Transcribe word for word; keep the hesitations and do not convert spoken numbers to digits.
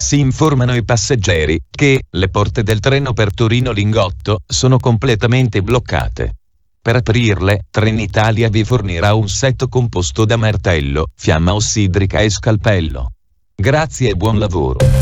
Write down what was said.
si informano i passeggeri che le porte del treno per Torino Lingotto sono completamente bloccate. Per aprirle, Trenitalia vi fornirà un set composto da martello, fiamma ossidrica e scalpello. Grazie e buon lavoro.